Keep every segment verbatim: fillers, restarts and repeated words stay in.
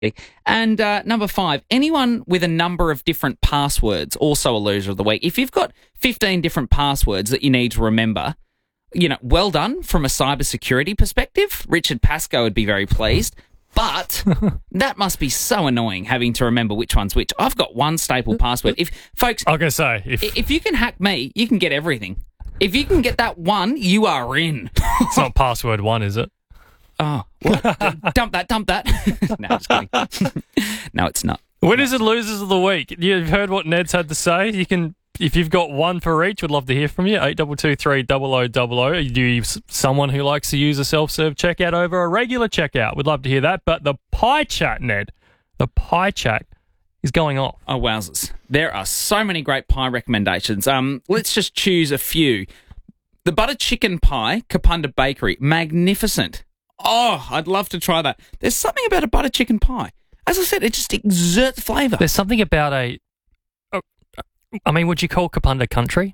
And uh, number five, anyone with a number of different passwords, also a loser of the week. If you've got fifteen different passwords that you need to remember, you know, well done from a cybersecurity perspective. Richard Pascoe would be very pleased. But that must be so annoying having to remember which one's which. I've got one staple password. If folks, I was going to say, if, if you can hack me, you can get everything. If you can get that one, you are in. It's not password one, is it? Oh, what? dump that, dump that. No, I'm just kidding. No, it's not. Winners and losers of the week. You've heard what Ned's had to say. You can, if you've got one for each, we'd love to hear from you. eight two two three double oh double oh. Do you someone who likes to use a self-serve checkout over a regular checkout? We'd love to hear that. But the pie chat, Ned, the pie chat is going off. Oh, wowzers. There are so many great pie recommendations. Um, let's just choose a few. The butter chicken pie, Kapunda Bakery, magnificent. Oh, I'd love to try that. There's something about a butter chicken pie. As I said, it just exerts flavour. There's something about a... Oh, I mean, would you call Kapunda country?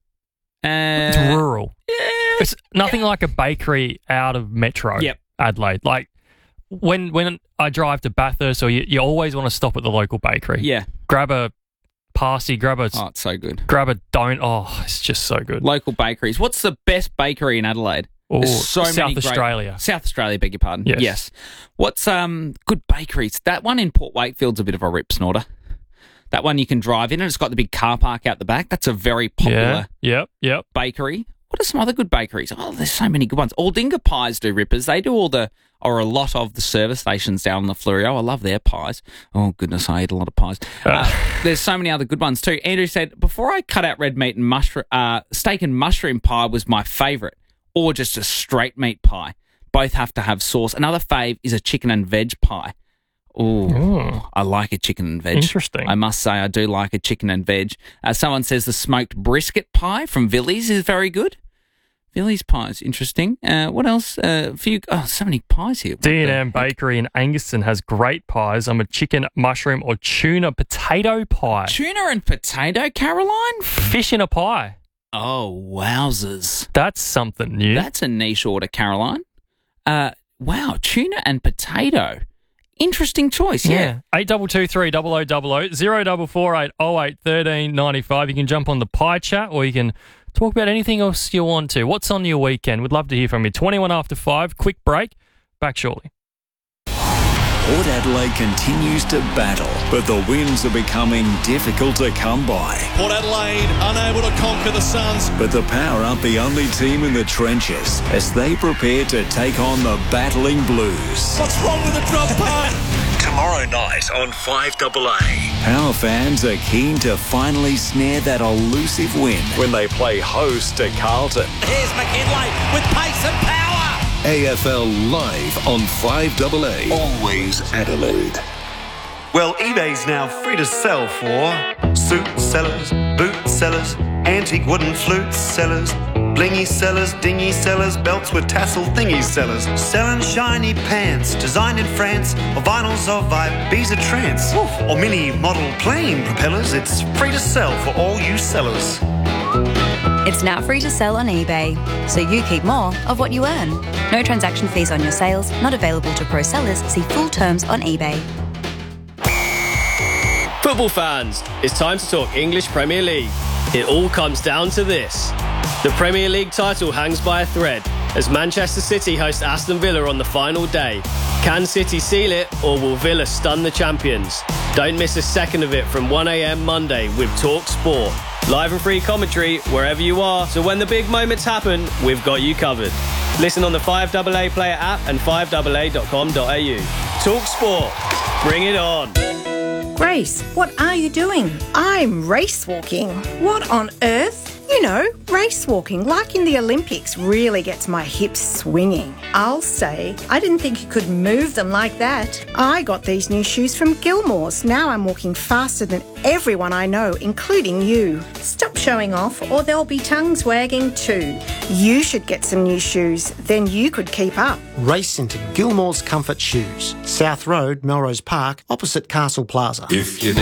Uh, it's rural. Yeah, it's nothing yeah. like a bakery out of Metro yep. Adelaide. Like, when when I drive to Bathurst, or you, you always want to stop at the local bakery. Yeah. Grab a pasty, grab a... Oh, it's so good. Grab a don't... Oh, it's just so good. Local bakeries. What's the best bakery in Adelaide? Oh, so South many great, Australia. South Australia, beg your pardon. Yes. yes. What's um good bakeries? That one in Port Wakefield's a bit of a rip snorter. That one you can drive in and it's got the big car park out the back. That's a very popular yeah. yep, yep. bakery. What are some other good bakeries? Oh, there's so many good ones. Aldinga Pies do rippers. They do all the, or a lot of the service stations down on the Fleurieu. I love their pies. Oh, goodness, I eat a lot of pies. Uh, there's so many other good ones too. Andrew said, before I cut out red meat and mushroom, uh, steak and mushroom pie was my favourite. Or just a straight meat pie. Both have to have sauce. Another fave is a chicken and veg pie. Ooh, I like a chicken and veg. Interesting. I must say I do like a chicken and veg. Uh, someone says the smoked brisket pie from Villiers is very good. Villiers pie is interesting. Uh, what else? Uh, a few. Oh, so many pies here. D and M Bakery in Angaston has great pies. I'm a chicken, mushroom, or tuna potato pie. Tuna and potato, Caroline? Fish in a pie. Oh, wowzers. That's something new. That's a niche order, Caroline. Uh, wow, tuna and potato. Interesting choice, yeah. yeah. eight two two three double oh double oh, zero four four eight oh eight one three nine five. You can jump on the pie chat or you can talk about anything else you want to. What's on your weekend? We'd love to hear from you. twenty-one after five, quick break. Back shortly. Port Adelaide continues to battle, but the wins are becoming difficult to come by. Port Adelaide unable to conquer the Suns. But the Power aren't the only team in the trenches as they prepare to take on the battling Blues. What's wrong with the drop punt? Tomorrow night on five A A. Power fans are keen to finally snare that elusive win when they play host to Carlton. Here's McKinlay with pace and power. A F L live on five A A. Always Adelaide. Well, eBay's now free to sell for suit sellers, boot sellers, antique wooden flute sellers, blingy sellers, dingy sellers, belts with tassel thingy sellers, selling shiny pants designed in France, or vinyls of Ibiza trance, or mini model plane propellers. It's free to sell for all you sellers. It's now free to sell on eBay, so you keep more of what you earn. No transaction fees on your sales, not available to pro sellers. See full terms on eBay. Football fans, it's time to talk English Premier League. It all comes down to this. The Premier League title hangs by a thread as Manchester City host Aston Villa on the final day. Can City seal it, or will Villa stun the champions? Don't miss a second of it from one a m Monday with Talk Sport. Live and free commentary wherever you are, so when the big moments happen, we've got you covered. Listen on the five A A player app and five A A dot com dot a u. Talk Sport. Bring it on. Grace, what are you doing? I'm race walking. What on earth? You know, race walking, like in the Olympics, really gets my hips swinging. I'll say, I didn't think you could move them like that. I got these new shoes from Gilmore's. Now I'm walking faster than everyone I know, including you. Stop showing off or there'll be tongues wagging too. You should get some new shoes, then you could keep up. Race into Gilmore's Comfort Shoes, South Road, Melrose Park, opposite Castle Plaza. If you need